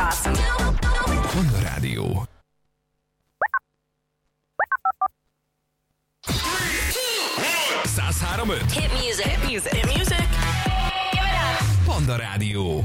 awesome. Panda Rádió. Hit music. Hit music. Hit music. Give it up. Panda Rádió.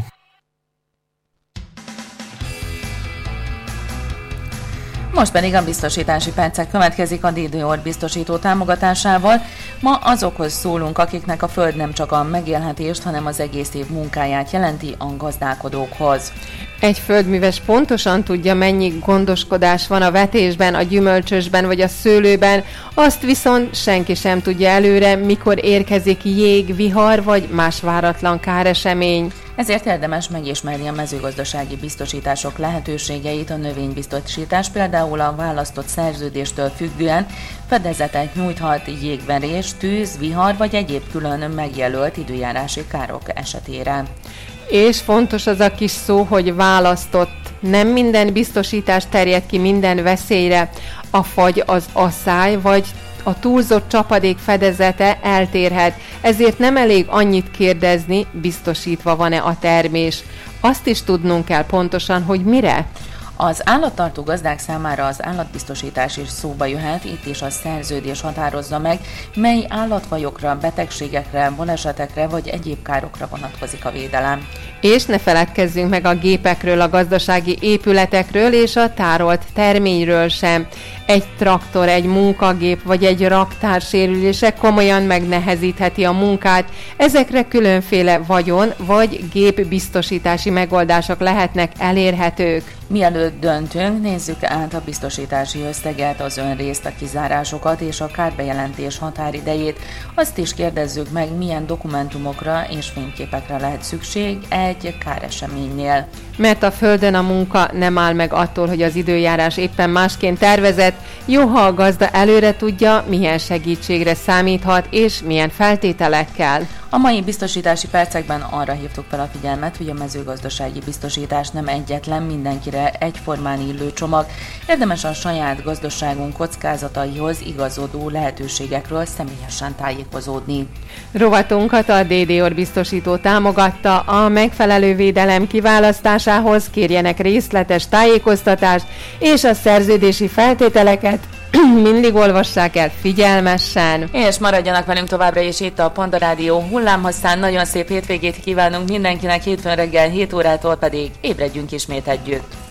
Most pedig a biztosítási percek következik a DDOR biztosító támogatásával. Ma azokhoz szólunk, akiknek a föld nem csak a megélhetést, hanem az egész év munkáját jelenti, a gazdálkodókhoz. Egy földműves pontosan tudja, mennyi gondoskodás van a vetésben, a gyümölcsösben vagy a szőlőben, azt viszont senki sem tudja előre, mikor érkezik jég, vihar vagy más váratlan káresemény. Ezért érdemes megismerni a mezőgazdasági biztosítások lehetőségeit. A növénybiztosítás például a választott szerződéstől függően fedezetet nyújthat jégverés, tűz, vihar vagy egyéb külön megjelölt időjárási károk esetére. És fontos az a kis szó, hogy választott. Nem minden biztosítás terjed ki minden veszélyre. A fagy, az asszály vagy a túlzott csapadék fedezete eltérhet, ezért nem elég annyit kérdezni, biztosítva van-e a termés. Azt is tudnunk kell pontosan, hogy mire. Az állattartó gazdák számára az állatbiztosítás is szóba jöhet, itt is a szerződés határozza meg, mely állatfajokra, betegségekre, balesetekre vagy egyéb károkra vonatkozik a védelem. És ne feledkezzünk meg a gépekről, a gazdasági épületekről és a tárolt terményről sem. Egy traktor, egy munkagép vagy egy raktár sérülése komolyan megnehezítheti a munkát. Ezekre különféle vagyon vagy gépbiztosítási megoldások lehetnek elérhetők. Mielőtt döntünk, nézzük át a biztosítási összeget, az önrészt, a kizárásokat és a kárbejelentés határidejét. Azt is kérdezzük meg, milyen dokumentumokra és fényképekre lehet szükség egy káreseménynél. Mert a földön a munka nem áll meg attól, hogy az időjárás éppen másként tervezett. Jó, ha a gazda előre tudja, milyen segítségre számíthat és milyen feltételekkel. A mai biztosítási percekben arra hívtuk fel a figyelmet, hogy a mezőgazdasági biztosítás nem egyetlen, mindenkire egyformán illő csomag. Érdemes a saját gazdaságunk kockázataihoz igazodó lehetőségekről személyesen tájékozódni. Rovatunkat a DDOR biztosító támogatta. A megfelelő védelem kiválasztásához kérjenek részletes tájékoztatást, és a szerződési feltételeket mindig olvassák el figyelmesen. És maradjanak velünk továbbra is itt a Panda Rádió hullámhosszán. Nagyon szép hétvégét kívánunk mindenkinek, hétfőn reggel 7 órától pedig ébredjünk ismét együtt.